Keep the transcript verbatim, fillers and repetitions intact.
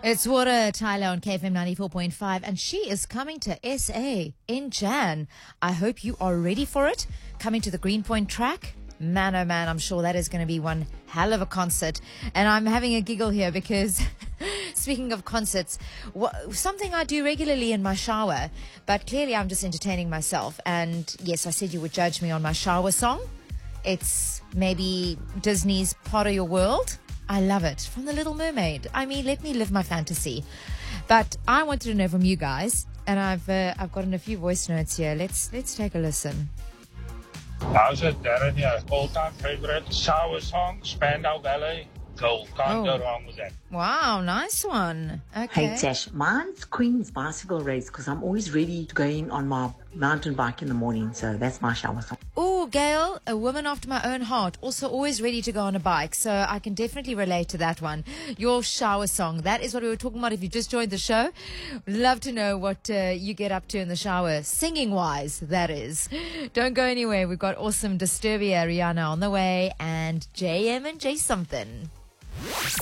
It's Water, Tyler on K F M ninety-four point five, and she is coming to S A in Jan. I hope you are ready for it. Coming to the Greenpoint track. Man, oh man, I'm sure that is going to be one hell of a concert. And I'm having a giggle here because, speaking of concerts, wh- something I do regularly in my shower, but clearly I'm just entertaining myself. And yes, I said you would judge me on my shower song. It's maybe Disney's Part of Your World. I love it. From The Little Mermaid. I mean, let me live my fantasy. But I wanted to know from you guys, and I've uh, I've gotten a few voice notes here. Let's let's take a listen. How's it, Darren? Yeah, all-time favorite shower song, Spandau Ballet. Gold. Can't Oh. go wrong with that. Wow, nice one. Okay. Hey Tash, mine's Queen's Bicycle Race because I'm always ready to go in on my mountain bike in the morning, so that's my shower song. Oh, Gail, a woman after my own heart, also always ready to go on a bike, so I can definitely relate to that one. Your shower song, that is what we were talking about if you just joined the show. Love to know what uh, you get up to in the shower, singing-wise, that is. Don't go anywhere. We've got awesome Disturbia, Rihanna on the way, and J M and J something.